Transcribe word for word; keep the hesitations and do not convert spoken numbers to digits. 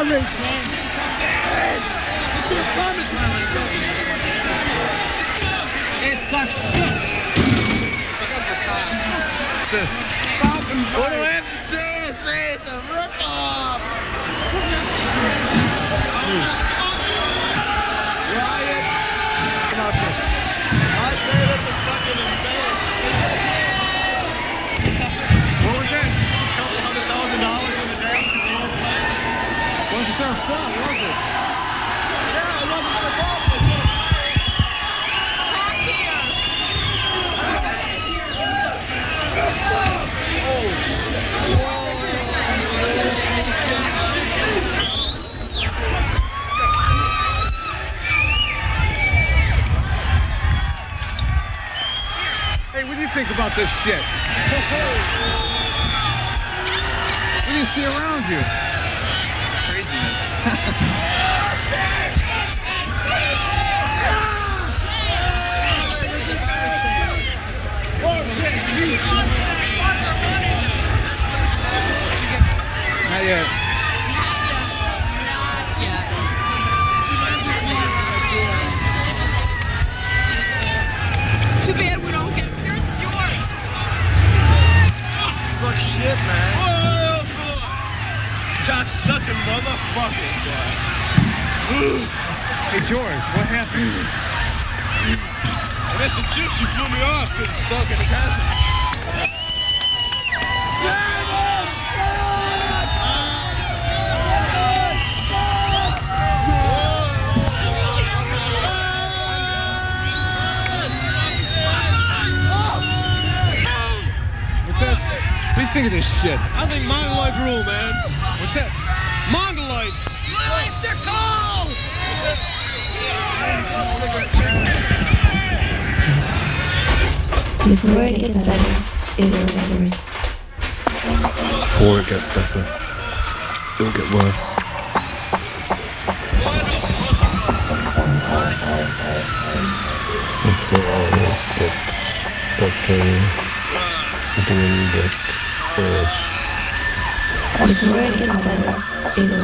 garbage, man. You should have promised me I was joking. It sucks shit. This. Stop and What do I have to say? Say it's a rip-off. Riot. Come on, Chris. I say this is fucking insane. What was that? A couple hundred thousand dollars in the dance. Wasn't there fun, was it? Yeah, I love it for the ball. Hey, what do you think about this shit? What do you see around you? Not yet. Too bad we don't get. There's George. Suck shit, man. Oh, boy. Cock-sucking motherfuckers, boy. Hey, George, what happened? Well, that's some chick. She blew me off because it's stuck in the passenger. What's that? What do you think of this shit? I think Mongoloid rule, man. What's that? Mongoloid. Meister cold. Before it gets better, it will get worse. Before it gets better, it'll get worse. Before it gets better, it will get worse. Before it gets better, it will